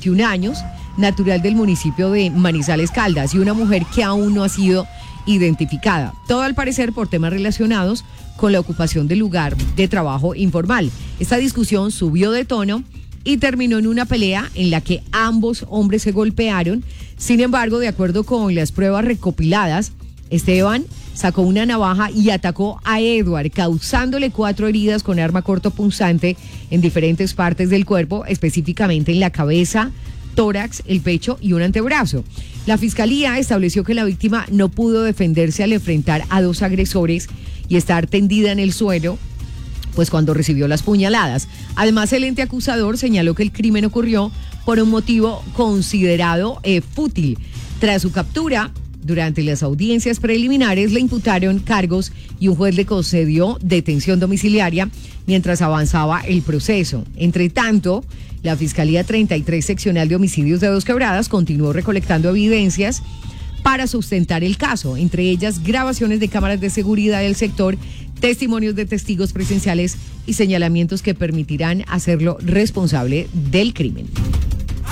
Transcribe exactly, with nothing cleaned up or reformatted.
veintiún años, natural del municipio de Manizales Caldas, y una mujer que aún no ha sido identificada. Todo al parecer por temas relacionados con la ocupación del lugar de trabajo informal. Esta discusión subió de tono y terminó en una pelea en la que ambos hombres se golpearon. Sin embargo, de acuerdo con las pruebas recopiladas, Esteban sacó una navaja y atacó a Edward, causándole cuatro heridas con arma cortopunzante en diferentes partes del cuerpo, específicamente en la cabeza, tórax, el pecho y un antebrazo. La fiscalía estableció que la víctima no pudo defenderse al enfrentar a dos agresores y estar tendida en el suelo, pues cuando recibió las puñaladas. Además, el ente acusador señaló que el crimen ocurrió por un motivo considerado eh, fútil. Tras su captura, durante las audiencias preliminares le imputaron cargos y un juez le concedió detención domiciliaria mientras avanzaba el proceso. Entre tanto, la Fiscalía treinta y tres Seccional de Homicidios de Dos Quebradas continuó recolectando evidencias para sustentar el caso, entre ellas grabaciones de cámaras de seguridad del sector, testimonios de testigos presenciales y señalamientos que permitirán hacerlo responsable del crimen.